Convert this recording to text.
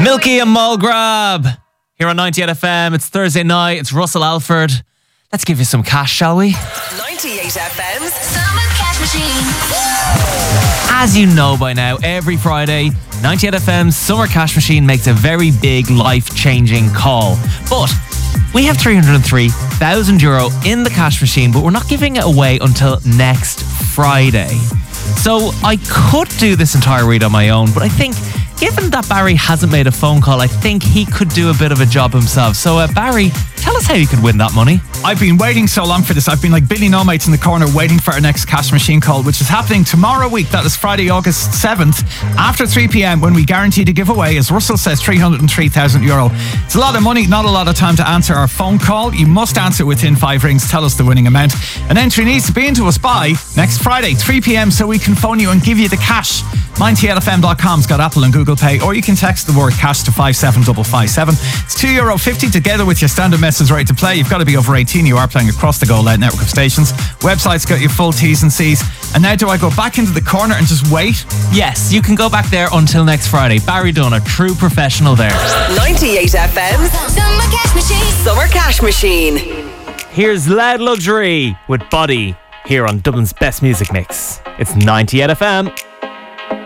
Milky and Mulgrab here on 98 FM. It's Thursday night. It's Russell Alford. Let's give you some cash, shall we? 98 FM's Summer Cash Machine. As you know by now, every Friday, 98 FM's Summer Cash Machine makes a very big life-changing call. But we have €303,000 in the cash machine, but we're not giving it away until next Friday. So I could do this entire read on my own, but I think given that Barry hasn't made a phone call, I think he could do a bit of a job himself. So Barry, tell us how you could win that money. I've been waiting so long for this. I've been like Billy No Mates in the corner waiting for our next cash machine call, which is happening tomorrow week. That is Friday, August 7th, after 3 p.m, when we guarantee to give away, as Russell says, €303,000. It's a lot of money, not a lot of time to answer our phone call. You must answer within 5 rings. Tell us the winning amount. An entry needs to be into us by next Friday, 3 p.m, so we can phone you and give you the cash. 98fm.com's got Apple and Google Pay, or you can text the word cash to 57557. It's €2.50 together with your standard message rate to play. You've got to be over 18. You are playing across the Go Loud network of stations. Website's got your full T's and C's. And now do I go back into the corner and just wait? Yes, you can go back there until next Friday. Barry Dunn, a true professional there. 98 FM's Summer Cash Machine. Summer Cash Machine. Here's Loud Luxury with Body here on Dublin's best music mix. It's 98 FM.